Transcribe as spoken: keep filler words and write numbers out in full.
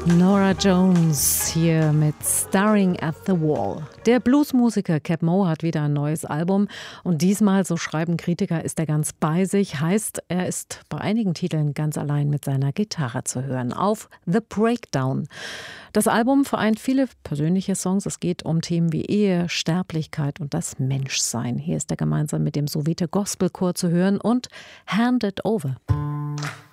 Norah Jones hier mit Staring at the Wall. Der Bluesmusiker Cap Moe hat wieder ein neues Album und diesmal, so schreiben Kritiker, ist er ganz bei sich. Heißt, er ist bei einigen Titeln ganz allein mit seiner Gitarre zu hören. Auf The Breakdown. Das Album vereint viele persönliche Songs. Es geht um Themen wie Ehe, Sterblichkeit und das Menschsein. Hier ist er gemeinsam mit dem Sowete Gospelchor zu hören und Hand It Over.